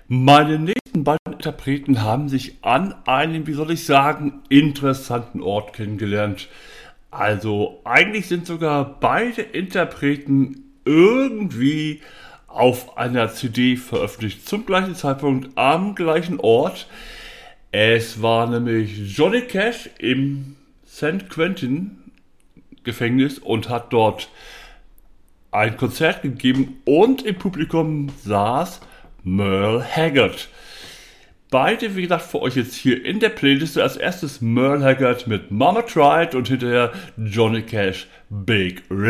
Meine nächsten beiden Interpreten haben sich an einem, wie soll ich sagen, interessanten Ort kennengelernt. Also eigentlich sind sogar beide Interpreten irgendwie auf einer CD veröffentlicht, zum gleichen Zeitpunkt am gleichen Ort. Es war nämlich Johnny Cash im San Quentin Gefängnis und hat dort ein Konzert gegeben und im Publikum saß Merle Haggard. Beide, wie gesagt, für euch jetzt hier in der Playliste. Als erstes Merle Haggard mit Mama Tried und hinterher Johnny Cash Big Rig.